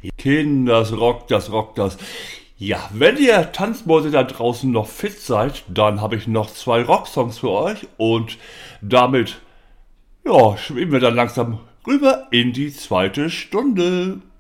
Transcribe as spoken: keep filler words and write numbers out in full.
Kinders, rockt das, rockt das. Ja, wenn ihr Tanzmäuse da draußen noch fit seid, dann habe ich noch zwei Rocksongs für euch und damit, ja, schweben wir dann langsam rüber in die zweite Stunde.